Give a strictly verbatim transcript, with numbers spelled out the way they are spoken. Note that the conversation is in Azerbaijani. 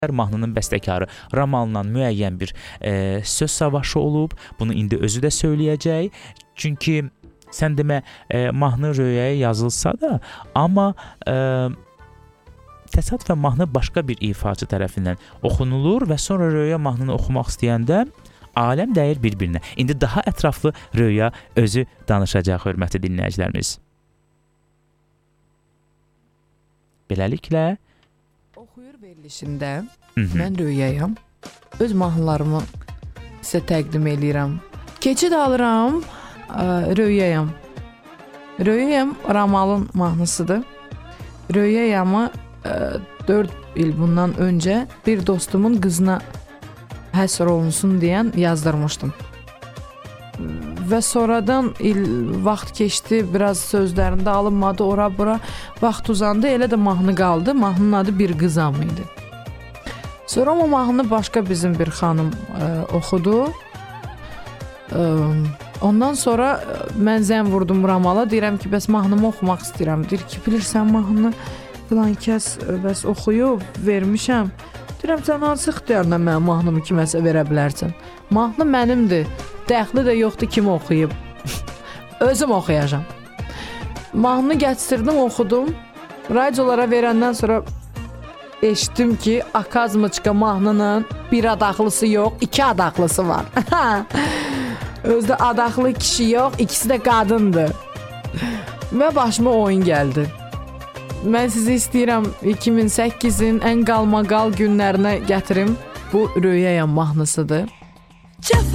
Mahnının bəstəkarı Ramalla müəyyən bir e, söz savaşı olub. Bunu indi özü də söyləyəcək. Çünki sən demə e, mahnı röyəyə yazılsa da, amma e, təsadüfən mahnı başqa bir ifaçı tərəfindən oxunulur və sonra röyə mahnını oxumaq istəyəndə aləm dəyir bir-birinə. İndi daha ətraflı röya özü danışacaq, hörmətli dinləyicilərimiz. Beləliklə Oxuyur verilişində mən röyəyəm. Öz mahnılarımı sizə təqdim eləyirəm. Keçid alıram, röyəyəm. Röyəyəm Ramalın mahnısıdır. Röyəyəmi dörd il bundan öncə bir dostumun qızına həsr olunsun deyən yazdırmışdım. Və sonradan il vaxt keçdi, biraz sözlərində alınmadı, ora-bura vaxt uzandı, elə də mahnı qaldı. Mahnının adı Bir Qızam idi. Sonra o mahnını başqa bizim bir xanım ə, oxudu. Ə, ondan sonra mən zəng vurdum Ramala, deyirəm ki, bəs mahnımı oxumaq istəyirəm. Deyir ki, bilirsən mahnını filan kəs bəs oxuyub, vermişəm. Deyirəm, sən hansı ixtiyarla mənim mahnımı kiməsə verə bilərsən? Mahnı mənimdir. Dəxli də yoxdur kimi oxuyub. Özüm oxuyacam. Mahnını gətirdim, oxudum. Radiolara verəndən sonra eşitdim ki, Akazmaçka mahnının bir adaqlısı yox, iki adaqlısı var. Özdə adaqlı kişi yox, ikisi də qadındır. Və başıma oyun gəldi. Mən sizi istəyirəm iki min səkkizin ən qalmaqal günlərinə gətirim. Bu Röyəyəm mahnısıdır.